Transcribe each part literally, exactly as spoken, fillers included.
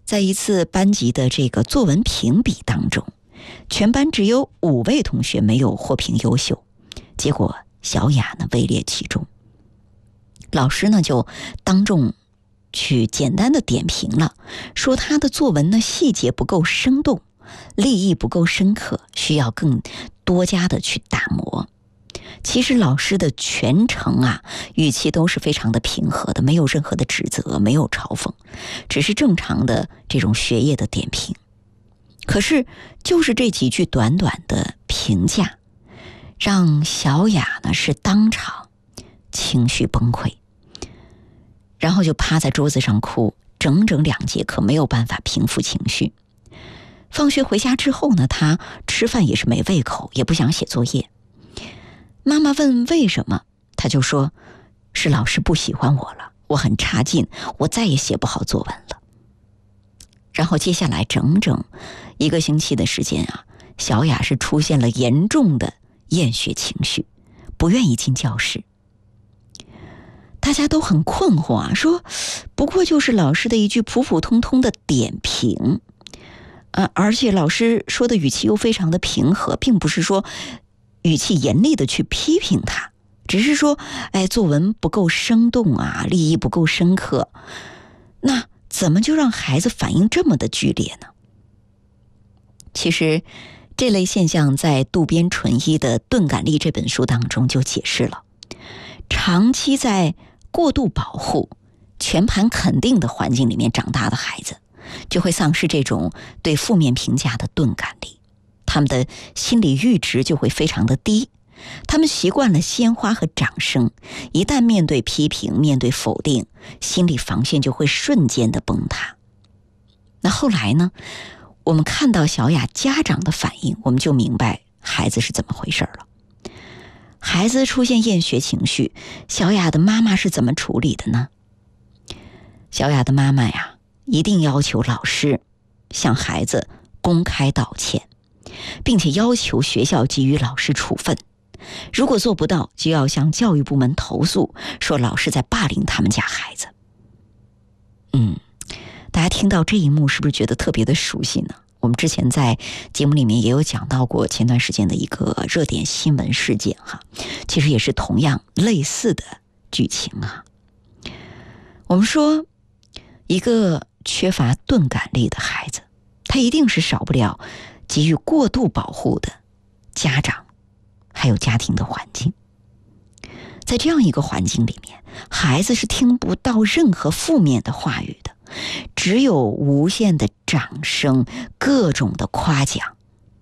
在一次班级的这个作文评比当中，全班只有五位同学没有获评优秀，结果小雅呢位列其中。老师呢就当众去简单的点评了，说她的作文呢细节不够生动，立意不够深刻，需要更多加的去打磨。其实老师的全程啊，语气都是非常的平和的，没有任何的指责，没有嘲讽，只是正常的这种学业的点评。可是就是这几句短短的评价，让小雅呢是当场情绪崩溃，然后就趴在桌子上哭，整整两节课没有办法平复情绪。放学回家之后呢，她吃饭也是没胃口，也不想写作业。妈妈问为什么，她就说是老师不喜欢我了，我很差劲，我再也写不好作文了。然后接下来整整一个星期的时间啊，小雅是出现了严重的厌学情绪，不愿意进教室。大家都很困惑啊，说不过就是老师的一句普普通通的点评，呃，而且老师说的语气又非常的平和，并不是说语气严厉的去批评他，只是说哎，作文不够生动啊，立意不够深刻，那怎么就让孩子反应这么的剧烈呢？其实这类现象在渡边淳一的《钝感力》这本书当中就解释了，长期在过度保护、全盘肯定的环境里面长大的孩子，就会丧失这种对负面评价的钝感力，他们的心理阈值就会非常的低，他们习惯了鲜花和掌声，一旦面对批评、面对否定，心理防线就会瞬间的崩塌。那后来呢，我们看到小雅家长的反应，我们就明白孩子是怎么回事了。孩子出现厌学情绪，小雅的妈妈是怎么处理的呢？小雅的妈妈呀，一定要求老师向孩子公开道歉，并且要求学校给予老师处分。如果做不到，就要向教育部门投诉，说老师在霸凌他们家孩子。嗯，大家听到这一幕是不是觉得特别的熟悉呢？我们之前在节目里面也有讲到过前段时间的一个热点新闻事件哈，其实也是同样类似的剧情啊。我们说一个缺乏钝感力的孩子，他一定是少不了给予过度保护的家长还有家庭的环境。在这样一个环境里面，孩子是听不到任何负面的话语的，只有无限的掌声，各种的夸奖。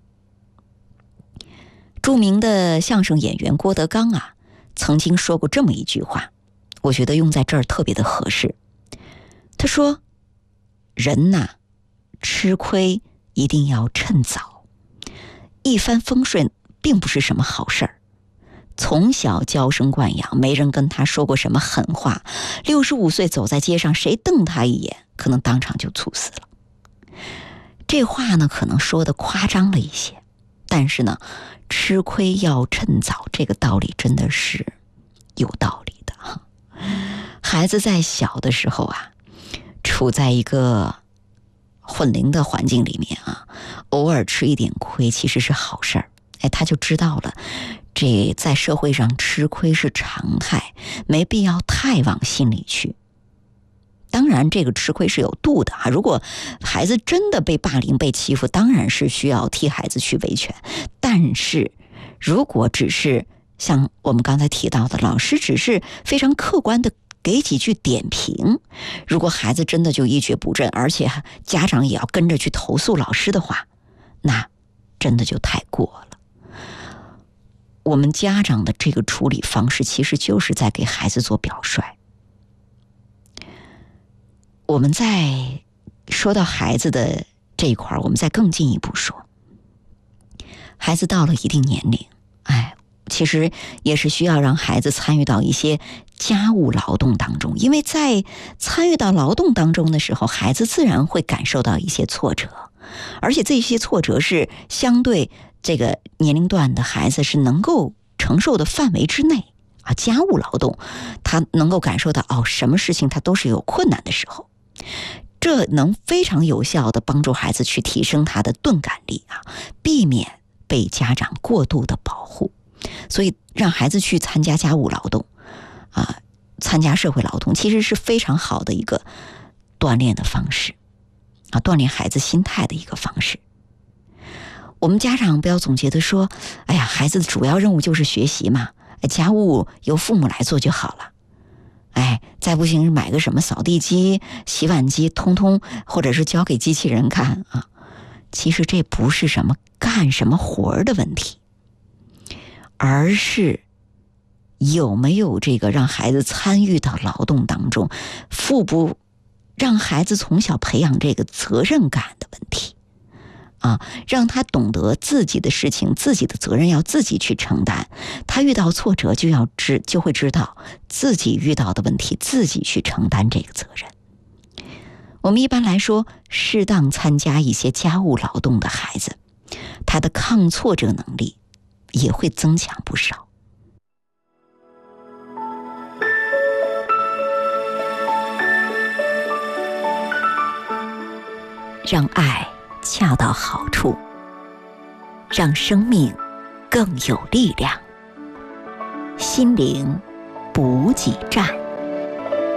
著名的相声演员郭德纲啊，曾经说过这么一句话，我觉得用在这儿特别的合适。他说，人呐，吃亏一定要趁早，一帆风顺并不是什么好事儿。从小娇生惯养，没人跟他说过什么狠话，六十五岁走在街上，谁瞪他一眼，可能当场就猝死了。这话呢，可能说的夸张了一些，但是呢，吃亏要趁早，这个道理真的是有道理的哈。孩子在小的时候啊，处在一个混龄的环境里面啊，偶尔吃一点亏其实是好事儿，哎，他就知道了这在社会上吃亏是常态，没必要太往心里去。当然这个吃亏是有度的啊，如果孩子真的被霸凌被欺负，当然是需要替孩子去维权，但是如果只是像我们刚才提到的，老师只是非常客观的给几句点评，如果孩子真的就一蹶不振，而且家长也要跟着去投诉老师的话，那真的就太过了。我们家长的这个处理方式其实就是在给孩子做表率。我们在说到孩子的这一块，我们再更进一步说，孩子到了一定年龄，哎，其实也是需要让孩子参与到一些家务劳动当中，因为在参与到劳动当中的时候，孩子自然会感受到一些挫折，而且这些挫折是相对这个年龄段的孩子是能够承受的范围之内啊。家务劳动他能够感受到哦，什么事情他都是有困难的时候， 这能非常有效地帮助孩子去提升他的钝感力啊，避免被家长过度的保护。所以让孩子去参加家务劳动啊，参加社会劳动，其实是非常好的一个锻炼的方式啊，锻炼孩子心态的一个方式。我们家长不要总觉得说，哎呀，孩子的主要任务就是学习嘛，家务由父母来做就好了。哎，再不行买个什么扫地机、洗碗机，通通或者是交给机器人干啊。其实这不是什么干什么活的问题，而是有没有这个让孩子参与到劳动当中，父母让孩子从小培养这个责任感的问题啊，让他懂得自己的事情、自己的责任要自己去承担。他遇到挫折就要知就会知道自己遇到的问题，自己去承担这个责任。我们一般来说，适当参加一些家务劳动的孩子，他的抗挫折能力也会增强不少。让爱恰到好处，让生命更有力量。心灵补给站。